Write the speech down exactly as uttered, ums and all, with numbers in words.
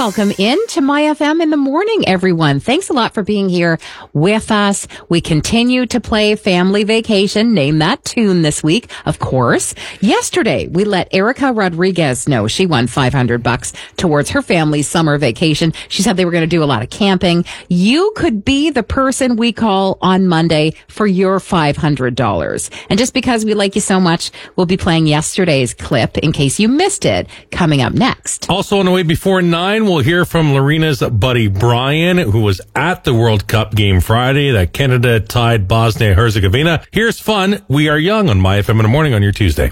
welcome into My F M in the morning, everyone. Thanks a lot for being here with us. We continue to play Family Vacation. Name that tune this week, of course. Yesterday, we let Erica Rodriguez know she won five hundred bucks towards her family's summer vacation. She said they were going to do a lot of camping. You could be the person we call on Monday for your five hundred dollars. And just because we like you so much, we'll be playing yesterday's clip in case you missed it coming up next. Also on the way before nine, we'll hear from Lorena's buddy Brian, who was at the World Cup game Friday that Canada tied Bosnia-Herzegovina. Here's fun. We Are Young on My F M in the morning on your Tuesday.